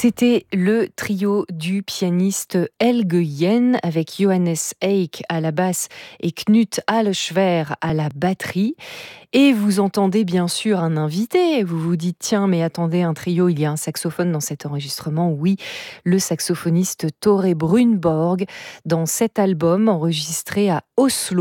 C'était le trio du pianiste Helge Yen avec Johannes Eick à la basse et Knut Alleschwer à la batterie. Et vous entendez bien sûr un invité. Vous vous dites, tiens, mais attendez, un trio, il y a un saxophone dans cet enregistrement. Oui, le saxophoniste Tore Brunborg dans cet album enregistré à Oslo.